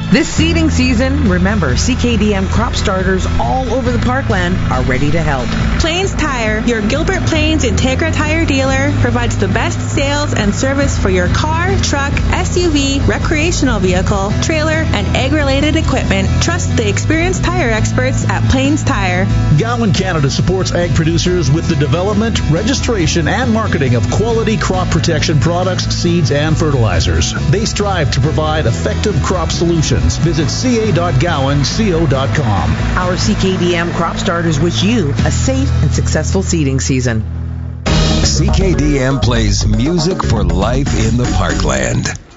This seeding season, remember, CKDM crop starters all over the parkland are ready to help. Plains Tire, your Gilbert Plains Integra Tire dealer, provides the best sales and service for your car, truck, SUV, recreational vehicle, trailer, and ag-related equipment. Trust the experienced tire experts at Plains Tire. Gowan Canada supports ag producers with the development, registration, and marketing of quality crop protection products, seeds, and fertilizers. They strive to provide effective crop solutions. Visit ca.gowanco.com. Our CKDM crop starters wish you a safe and successful seeding season. CKDM plays music for life in the parkland.